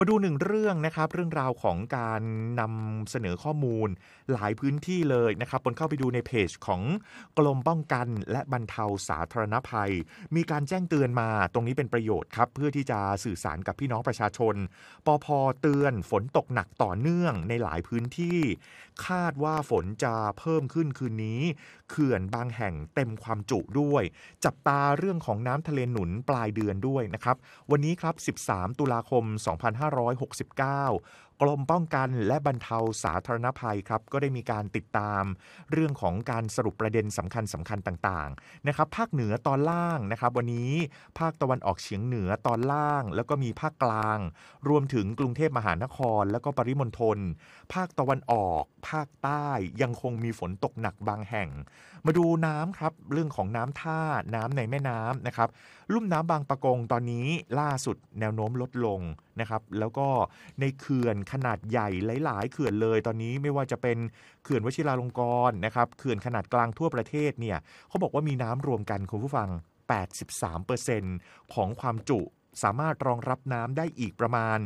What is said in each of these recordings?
มาดูหนึ่งเรื่องนะครับเรื่องราวของการนำเสนอข้อมูลหลายพื้นที่เลยนะครับบนเข้าไปดูในเพจของกรมป้องกันและบรรเทาสาธารณภัยมีการแจ้งเตือนมาตรงนี้เป็นประโยชน์ครับเพื่อที่จะสื่อสารกับพี่น้องประชาชนปพเตือนฝนตกหนักต่อเนื่องในหลายพื้นที่คาดว่าฝนจะเพิ่มขึ้นคืนนี้เขื่อนบางแห่งเต็มความจุด้วยจับตาเรื่องของน้ำทะเลหนุนปลายเดือนด้วยนะครับ วันนี้ครับ 13 ตุลาคม 2569 กรมป้องกันและบรรเทาสาธารณภัยครับก็ได้มีการติดตามเรื่องของการสรุปประเด็นสำคัญต่างๆนะครับภาคเหนือตอนล่างนะครับวันนี้ภาคตะวันออกเฉียงเหนือตอนล่างแล้วก็มีภาคกลางรวมถึงกรุงเทพมหานครแล้วก็ปริมณฑลภาคตะวันออกภาคใต้ยังคงมีฝนตกหนักบางแห่งมาดูน้ำครับเรื่องของน้ำท่าน้ำในแม่น้ำนะครับ ลุ่มน้ำบางปะกงตอนนี้ล่าสุดแนวโน้มลดลงนะครับแล้วก็ในเขื่อนขนาดใหญ่หลายๆเขื่อนเลยตอนนี้ไม่ว่าจะเป็นเขื่อนวชิราลงกรณ์นะครับเขื่อนขนาดกลางทั่วประเทศเนี่ยเขาบอกว่ามีน้ำรวมกันคุณผู้ฟัง 83% ของความจุสามารถรองรับน้ำได้อีกประมาณ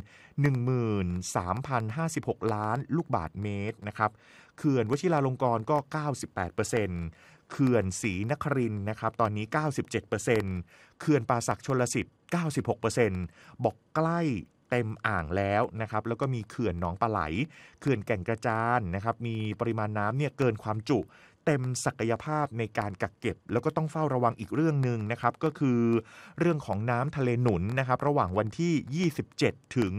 13,056 ล้านลูกบาศก์เมตรนะครับเขื่อนวชิราลงกรณ์ก็ 98%เขื่อนศรีนครินทร์นะครับตอนนี้ 97%เขื่อนป่าสักชลสิทธิ์ 96%บอกใกล้เต็มอ่างแล้วนะครับแล้วก็มีเขื่อนหนองปลาไหลเขื่อนแก่งกระจานนะครับมีปริมาณน้ำเนี่ยเกินความจุเต็มศักยภาพในการกักเก็บแล้วก็ต้องเฝ้าระวังอีกเรื่องนึงนะครับก็คือเรื่องของน้ำทะเลหนุนนะครับระหว่างวันที่ 27 ถึง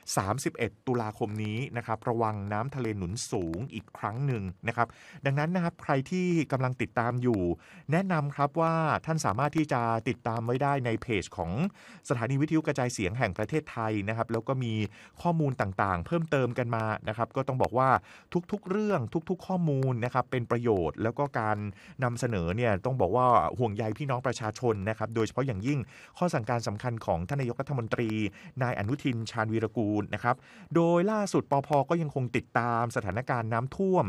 31 ตุลาคมนี้นะครับระวังน้ำทะเลหนุนสูงอีกครั้งหนึ่งนะครับดังนั้นนะครับใครที่กำลังติดตามอยู่แนะนำครับว่าท่านสามารถที่จะติดตามไว้ได้ในเพจของสถานีวิทยุกระจายเสียงแห่งประเทศไทยนะครับแล้วก็มีข้อมูลต่างๆเพิ่มเติมกันมานะครับก็ต้องบอกว่าทุกๆเรื่องทุกๆข้อมูลนะครับเป็นประโยชน์แล้วก็การนำเสนอเนี่ยต้องบอกว่าห่วงใยพี่น้องประชาชนนะครับโดยเฉพาะอย่างยิ่งข้อสั่งการสำคัญของท่านนายกรัฐมนตรีนายอนุทินชาญวีรกูลนะครับโดยล่าสุดปภก็ยังคงติดตามสถานการณ์น้ำท่วม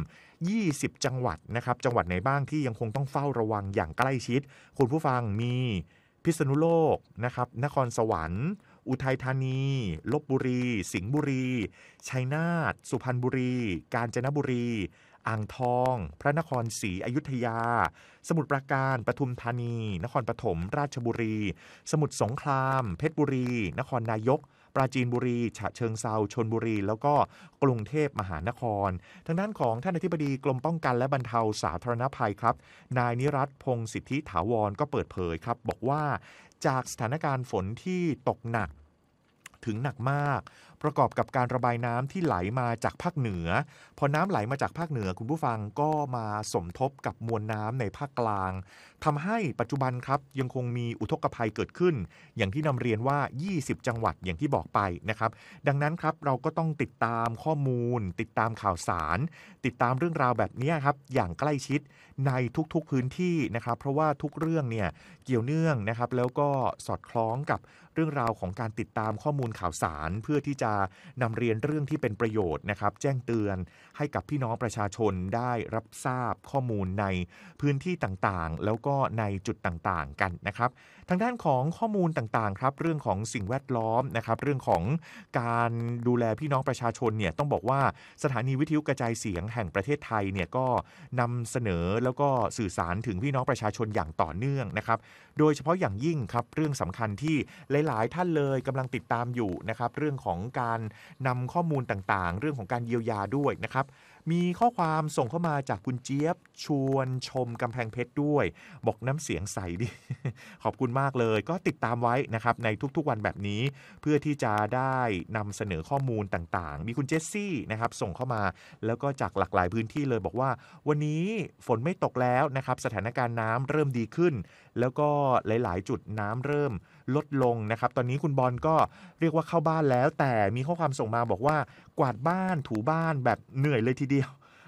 20 จังหวัดนะครับจังหวัดไหนบ้างที่ยังคงต้องเฝ้าระวังอย่างใกล้ชิดคุณผู้ฟังมีพิษณุโลกนะครับนครสวรรค์อุทัยธานีลพบุรีสิงห์บุรีชัยนาทสุพรรณบุรีกาญจนบุรีอ่างทองพระนครศรีอยุธยาสมุทรปราการปทุมธานีนครปฐมราชบุรีสมุทรสงครามเพชรบุรีนครนายกปราจีนบุรีฉะเชิงเทราชลบุรีแล้วก็กรุงเทพมหานครทางด้านของท่านอธิบดีกรมป้องกันและบรรเทาสาธารณภัยครับนายนิรัตน์พงษ์สิทธิถาวรก็เปิดเผยครับบอกว่าจากสถานการณ์ฝนที่ตกหนักถึงหนักมากประกอบกับการระบายน้ำที่ไหลมาจากภาคเหนือพอน้ำไหลมาจากภาคเหนือคุณผู้ฟังก็มาสมทบกับมวลน้ำในภาคกลางทำให้ปัจจุบันครับยังคงมีอุทกภัยเกิดขึ้นอย่างที่นำเรียนว่า20 จังหวัดอย่างที่บอกไปนะครับดังนั้นครับเราก็ต้องติดตามข้อมูลติดตามข่าวสารติดตามเรื่องราวแบบนี้ครับอย่างใกล้ชิดในทุกๆพื้นที่นะครับเพราะว่าทุกเรื่องเนี่ยเกี่ยวเนื่องนะครับแล้วก็สอดคล้องกับเรื่องราวของการติดตามข้อมูลข่าวสารเพื่อที่จะนำเรียนเรื่องที่เป็นประโยชน์นะครับแจ้งเตือนให้กับพี่น้องประชาชนได้รับทราบข้อมูลในพื้นที่ต่างๆแล้วก็ในจุดต่างๆกันนะครับทางด้านของข้อมูลต่างๆครับเรื่องของสิ่งแวดล้อมนะครับเรื่องของการดูแลพี่น้องประชาชนเนี่ยต้องบอกว่าสถานีวิทยุกระจายเสียงแห่งประเทศไทยเนี่ยก็นำเสนอแล้วก็สื่อสารถึงพี่น้องประชาชนอย่างต่อเนื่องนะครับโดยเฉพาะอย่างยิ่งครับเรื่องสำคัญที่หลายๆท่านเลยกำลังติดตามอยู่นะครับเรื่องของการนำข้อมูลต่างๆเรื่องของการเยียวยาด้วยนะครับมีข้อความส่งเข้ามาจากคุณเจี๊ยบชวนชมกำแพงเพชรด้วยบอกน้ำเสียงใสดี ขอบคุณมากเลยก็ติดตามไว้นะครับในทุกๆวันแบบนี้เพื่อที่จะได้นำเสนอข้อมูลต่างๆมีคุณเจสซี่นะครับส่งเข้ามาแล้วก็จากหลากหลายพื้นที่เลยบอกว่าวันนี้ฝนไม่ตกแล้วนะครับสถานการณ์น้ำเริ่มดีขึ้นแล้วก็หลายๆจุดน้ำเริ่มลดลงนะครับตอนนี้คุณบอลก็เรียกว่าเข้าบ้านแล้วแต่มีข้อความส่งมาบอกว่ากวาดบ้านถูบ้านแบบเหนื่อยเลยทีเดียว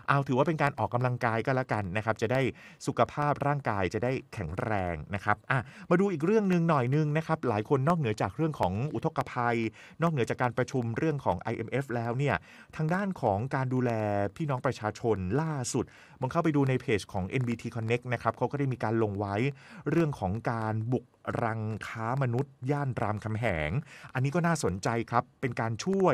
เอาถือว่าเป็นการออกกำลังกายก็แล้วกันนะครับจะได้สุขภาพร่างกายจะได้แข็งแรงนะครับมาดูอีกเรื่องนึงหน่อยนึงนะครับหลายคนนอกเหนือจากเรื่องของอุทกภัยนอกเหนือจากการประชุมเรื่องของ IMF แล้วเนี่ยทางด้านของการดูแลพี่น้องประชาชนล่าสุดมองเข้าไปดูในเพจของ NBT Connect นะครับเขาก็ได้มีการลงไว้เรื่องของการบุกรังค้ามนุษย์ย่านรามคำแหงอันนี้ก็น่าสนใจครับเป็นการช่วย